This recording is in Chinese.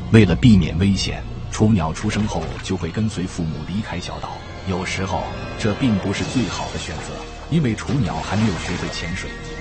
为了避免危险，雏鸟出生后就会跟随父母离开小岛。有时候这并不是最好的选择，因为雏鸟还没有学会潜水。